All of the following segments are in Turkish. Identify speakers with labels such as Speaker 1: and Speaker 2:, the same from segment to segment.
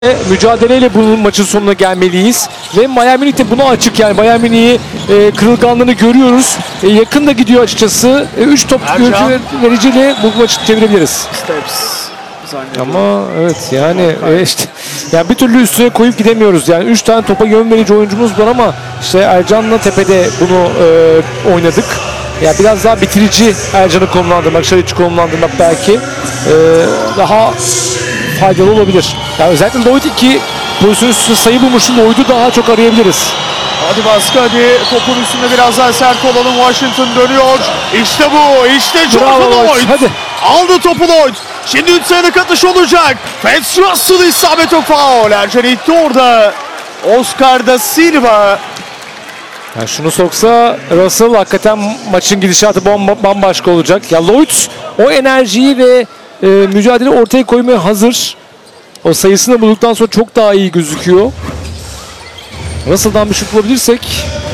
Speaker 1: Mücadeleyle bu maçın sonuna gelmeliyiz ve Bayern Münih de buna açık. Yani Bayern Münih'i kırılganlığını görüyoruz. Yakın da gidiyor açıkçası. 3 top vericiyle bu maçı çevirebiliriz.
Speaker 2: Steps
Speaker 1: ama evet yani işte yani bir türlü üstüne koyup gidemiyoruz. Yani 3 tane topa yön verici oyuncumuz var ama işte Ercan'la Tepe'de bunu oynadık. Yani biraz daha bitirici Ercan'ı konumlandırmak, Şariç'i konumlandırmak belki daha faydalı olabilir. Yani özellikle Lloyd 2 pozisyon üstünde sayı bulmuştu. Lloyd'u daha çok arayabiliriz.
Speaker 2: Hadi baskı, hadi topun üstünde biraz daha sert olalım. Washington dönüyor. İşte bu, işte Jordan Lloyd.
Speaker 1: Hadi.
Speaker 2: Aldı topu Lloyd. Şimdi 3 sayılık atış olacak. Fats Russell isabet o faul. Ercan itti orada. Oscar da Silva.
Speaker 1: Yani şunu soksa Russell hakikaten maçın gidişatı bambaşka olacak. Ya Lloyd o enerjiyi ve mücadele ortaya koymaya hazır. O sayısını bulduktan sonra çok daha iyi gözüküyor. Russell'dan bir şut bulabilirsek.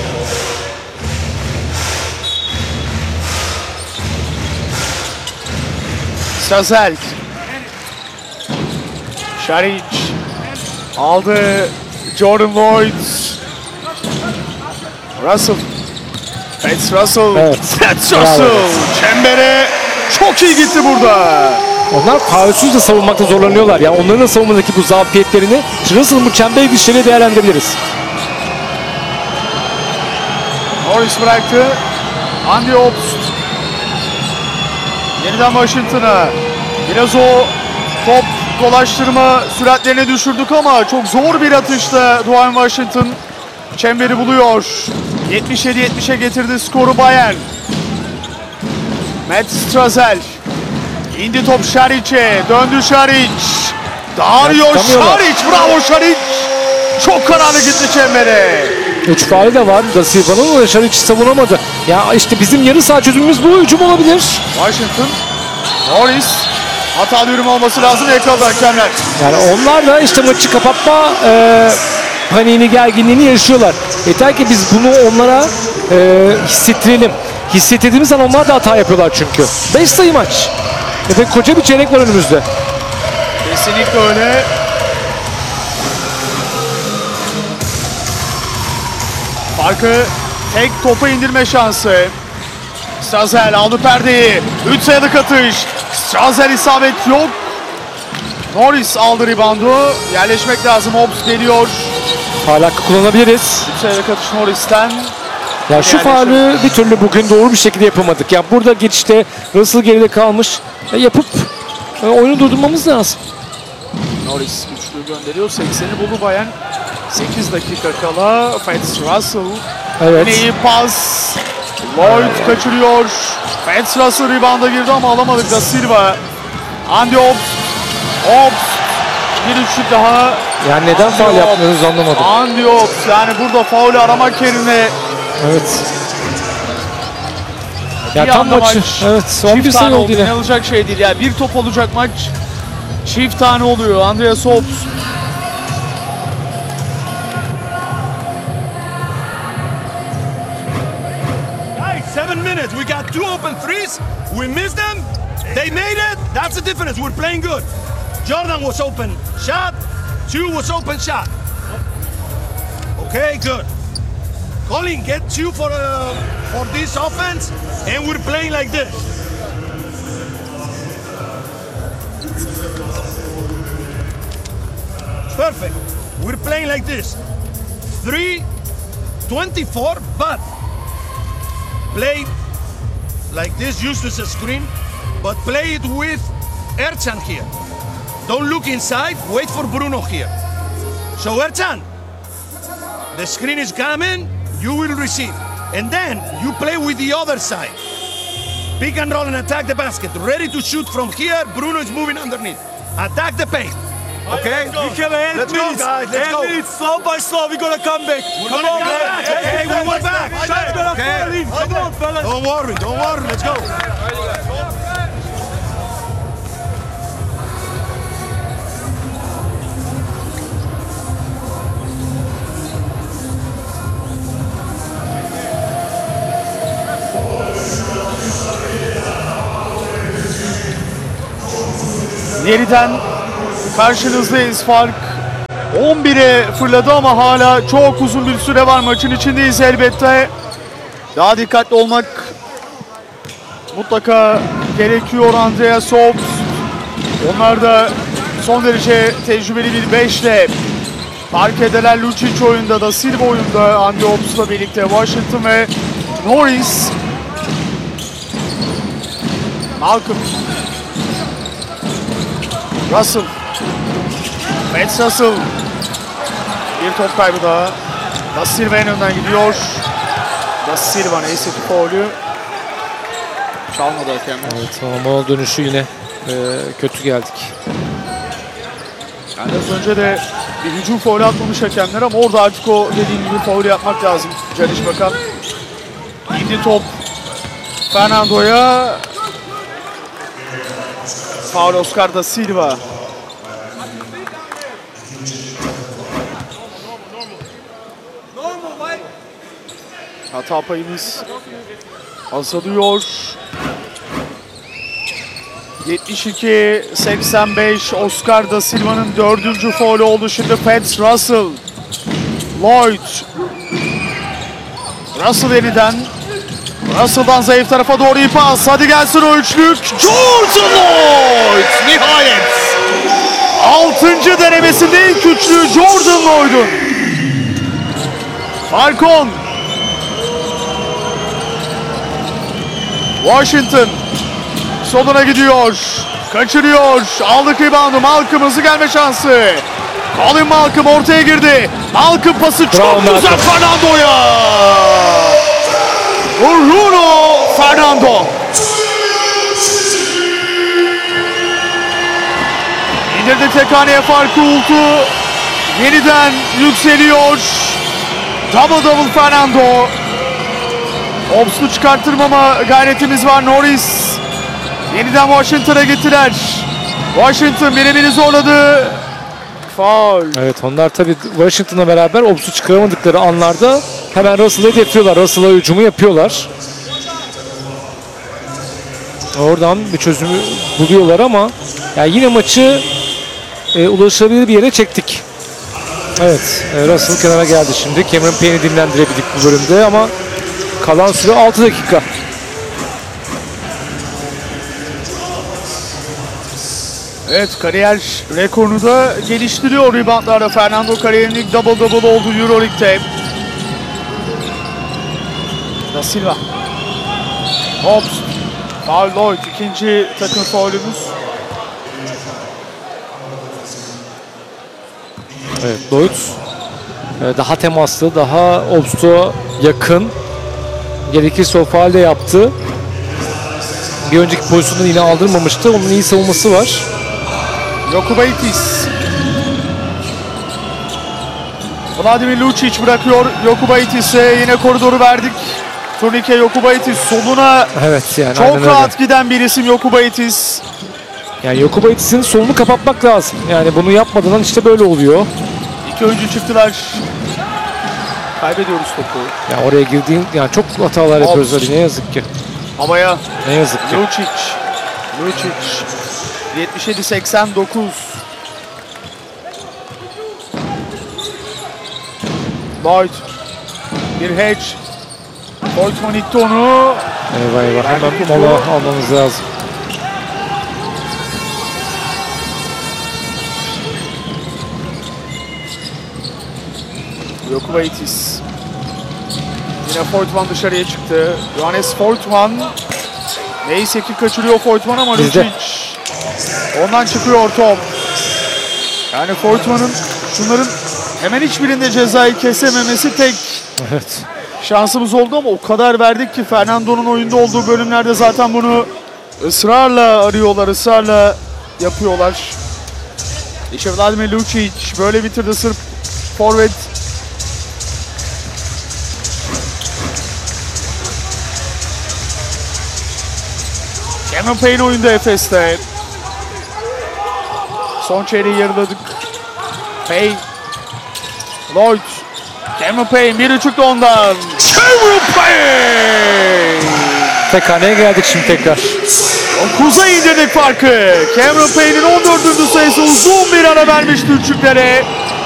Speaker 2: Strazel. Šarić aldı. Jordan Lloyd. Russell. Fats Russell.
Speaker 1: Evet.
Speaker 2: Fats Russell. Çembere çok iyi gitti burada.
Speaker 1: Onlar faulsüz de savunmakta zorlanıyorlar. Yani onların da savunmadaki bu zafiyetlerini Russell'ın bu çember gidişleriyle değerlendirebiliriz.
Speaker 2: Norris bıraktı. Andy Obst. Yeniden Washington'a. Biraz o top dolaştırma süratlerini düşürdük ama çok zor bir atışla Dwayne Washington çemberi buluyor. 77-70'e getirdi skoru Bayern. Matt Strazel. İndi top Šarić'e. Döndü Šarić. Dario Šarić. Bravo Šarić. Çok kararlı gitti çembere.
Speaker 1: 3 faali de var. Da Silva'nın o Šarić savunamadı. Ya işte bizim yarı saha çözümümüz bu. Hücum olabilir.
Speaker 2: Washington. Norris. Hatalı yürüme olması lazım. Yakaladı hakemler.
Speaker 1: Yani onlar da işte maçı kapatma paniğini, gerginliğini yaşıyorlar. Yeter ki biz bunu onlara hissettirelim. Hissettirdiğimiz zaman onlar da hata yapıyorlar çünkü. 5 sayı maç. Ve koca bir çeyrek var önümüzde.
Speaker 2: Kesinlikle öyle. Farkı tek topa indirme şansı. Strazel aldı perdeyi. 3 sayılık atış. Strazel isabet yok. Norris aldı reboundu. Yerleşmek lazım. Hobbs geliyor.
Speaker 1: Faal hakkı kullanabiliriz.
Speaker 2: 3 sayılık atış Norris'ten.
Speaker 1: Ya şu faulü bir türlü bugün doğru bir şekilde yapamadık. Ya burada geçişte Russell geride kalmış. Yapıp oyunu durdurmamız lazım.
Speaker 2: Norris üçlü gönderiyor. 80'i buldu Bayern. 8 dakika kala. Fats Russell.
Speaker 1: Evet.
Speaker 2: Yine iyi pas. Lloyd kaçırıyor. Fats Russell rebound'a girdi ama alamadık da Silva. Andy Obst. Bir üçlük daha.
Speaker 1: Yani neden faul yapmıyoruz anlamadım.
Speaker 2: Andy Obst. Yani burada faulü aramak yerine.
Speaker 1: Evet. Ya tam maçı. Evet. Son bir sayı oldu yine.
Speaker 2: Ne olacak şey değil ya. Bir top olacak maç. Çift tane oluyor. Andreas Obst.
Speaker 3: Hey, 7 minutes. We got 2 open threes. We missed them. They made it. That's the difference. We're playing good. Jordan was open shot. 2 was open shot. Okay, good. Colin, get 2 for this offense, and we're playing like this. Perfect. We're playing like this. 3-24, but play like this. Use this as a screen, but play it with Ercan here. Don't look inside. Wait for Bruno here. So Ercan, the screen is coming. You will receive, and then you play with the other side. Pick and roll and attack the basket. Ready to shoot from here. Bruno is moving underneath. Attack the paint. Okay? Let's go, guys. Let's go.
Speaker 4: Slow by slow, we're gonna come back. Come on, man.
Speaker 3: Okay, we went back.
Speaker 4: Shot's gonna fall in. Come on, fellas.
Speaker 3: Don't worry. Let's go.
Speaker 2: Yeniden karşınızdayız. Fark 11'e fırladı ama hala çok uzun bir süre var. Maçın içindeyiz elbette. Daha dikkatli olmak mutlaka gerekiyor. Andreas Obst. Onlar da son derece tecrübeli bir beşle fark ederler. Lucic oyunda, da Silva oyunda. Andy Obst'la birlikte Washington ve Norris. Malcolm. Russell. Mets Russell. Bir top kaybı daha. Da Silva en önden gidiyor. Da Silva neyse ki faulü çalmadı hakem.
Speaker 1: Evet ama o dönüşü yine kötü geldik.
Speaker 2: Yani az önce de bir hücum faulü atmamış hakemler ama orada artık o dediğim gibi faulü yapmak lazım. Caniş Bakan. İndi top Fernando'ya. Faul Oscar da Silva. Hata payımız azalıyor. 72-85 Oscar da Silva'nın 4. faulü oldu. Şimdi Fats Russell. Lloyd. Russell yeniden. Russell'dan zayıf tarafa doğru iyi pas. Hadi gelsin o üçlük. Jordan Lloyd. Nihayet. 6. denemesinde ilk üçlüğü Jordan Lloyd'un. Falcon. Washington. Soluna gidiyor. Kaçırıyor. Aldık reboundu. Malcolm hızlı gelme şansı. Colin Malcolm ortaya girdi. Malcolm pası çok güzel Fernando'ya. Bruno Fernando. İndirdi tek haneye farkı oldu. Yeniden yükseliyor. Double double Fernando. Obst'u çıkarttırmama gayretimiz var. Norris yeniden Washington'a gittiler. Washington birebiri zorladı. Faul.
Speaker 1: Evet onlar tabii Washington'la beraber Obst'u çıkaramadıkları anlarda hemen Russell'ı hedefliyorlar. Russell'a hücumu yapıyorlar. Oradan bir çözümü buluyorlar ama yani yine maçı ulaşılabilir bir yere çektik. Evet Russell kenara geldi şimdi. Cameron Payne'i dinlendirebildik bu bölümde ama kalan süre 6 dakika.
Speaker 2: Evet kariyer rekorunu da geliştiriyor reboundlarda. Fernando kariyerinin ilk double double oldu Euroleague'de. Da Silva. Obst. Foul Lloyd. İkinci takım faulümüz.
Speaker 1: Evet Lloyd daha temaslı, daha Obst'a yakın. Gerekirse o faul de yaptı. Bir önceki pozisyonda yine aldırmamıştı. Onun iyi savunması var.
Speaker 2: Jokubaitis. Vladimir Lucic bırakıyor Jokubaitis'e. Yine koridoru verdik. Turnike Jokubaitis soluna
Speaker 1: Evet yani
Speaker 2: çok rahat giden bir isim Jokubaitis.
Speaker 1: Yani Jokubaitis'in solunu kapatmak lazım. Yani bunu yapmadan işte böyle oluyor.
Speaker 2: İki oyuncu çıktılar. Kaybediyoruz topu.
Speaker 1: Yani oraya girdiğin yani çok hatalar yapıyoruz hadi ne yazık ki.
Speaker 2: Havaya
Speaker 1: Ne yazık ki.
Speaker 2: Lucic. 77-89. Lloyd. Bir hedge. Boytman itti onu.
Speaker 1: Eyvah eyvah hemen mola almamız lazım.
Speaker 2: Jokubaitis. Yine Fortman dışarıya çıktı. Johannes Fortman. Neyse ki kaçırıyor Fortman ama
Speaker 1: Bizde.
Speaker 2: Lucic. Ondan çıkıyor top. Yani Fortman'ın şunların hemen hiçbirinde cezayı kesememesi tek
Speaker 1: Evet.
Speaker 2: şansımız oldu ama o kadar verdik ki Fernando'nun oyunda olduğu bölümlerde zaten bunu ısrarla arıyorlar, ısrarla yapıyorlar. İşte Vladimir Lucic böyle bitirdi sırf forvet. Cameron Payne oyunda Efes'te. Son çeyreği yarıladık. Payne. Lloyd. Cameron Payne bir üçlük de ondan. Cameron Payne.
Speaker 1: Tek haneye geldik şimdi tekrar.
Speaker 2: 9'a indirdik farkı. Cameron Payne'in 14. sayısı uzun bir ara vermişti üçlüklere.